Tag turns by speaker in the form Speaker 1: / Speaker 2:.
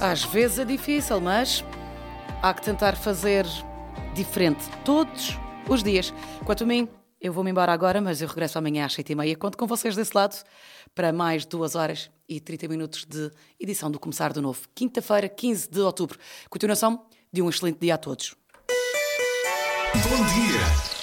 Speaker 1: Às vezes é difícil, mas há que tentar fazer diferente todos os dias. Quanto a mim, eu vou-me embora agora, mas eu regresso amanhã às 7h30. Conto com vocês desse lado para mais 2 horas e 30 minutos de edição do Começar do Novo. Quinta-feira, 15 de outubro. Continuação de um excelente dia a todos.
Speaker 2: Bom dia!